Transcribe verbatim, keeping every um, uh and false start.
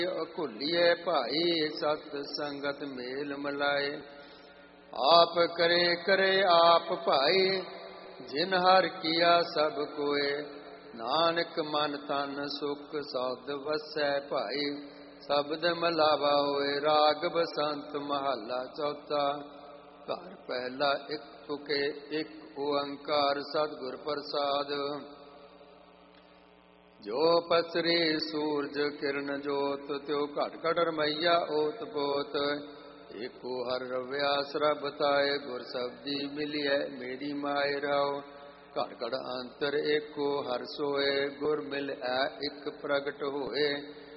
ਘੁੱਲੀਏ ਭਾਈ ਸਤ ਸੰਗਤ ਮੇਲ ਮਲਾਏ। ਆਪ ਕਰੇ ਕਰੇ ਆਪ ਭਾਈ ਜਿਨ ਹਰ ਕੀਆ ਸਭ ਕੋਏ। ਨਾਨਕ ਮਨ ਤਨ ਸੁਖ ਸੌਦ ਵਸੈ ਭਾਈ ਸ਼ਬਦ ਮਲਾਵਾ ਹੋਏ। ਰਾਗ ਬਸੰਤ ਮਹੱਲਾ ਚੌਥਾ। ਘਰ ਪਹਿਲਾ ਇੱਕ ਤੁਕੇ ਇੱਕ ਓੰਕਾਰ ਸਤਿਗੁਰ ਪ੍ਰਸਾਦ। ਜੋ ਪਸਰੇ ਸੂਰਜ ਕਿਰਨ ਜੋਤ ਤਿਉ ਘਟ ਘਟ ਰਮਈਆ ਓਤ ਪੋਤ। ਏਕੋ ਹਰ ਰਵਿਆ ਸਰਬ ਤਾਏ ਗੁਰ ਸਬਦੀ ਮਿਲਿਐ ਮੇਰੀ ਮਾਏ ਰਾਓ। ਘਟ ਘਟ ਅੰਤਰ ਏਕੋ ਹਰ ਸੋਏ ਗੁਰ ਮਿਲੈ ਇੱਕ ਪ੍ਰਗਟ ਹੋਏ।